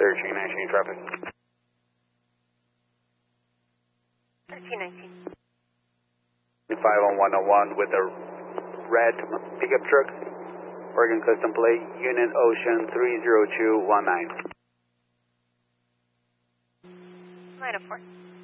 1319 traffic. 1319. 5 on 101 with a red pickup truck, Oregon Custom Plate, Unit Ocean 30219. 904.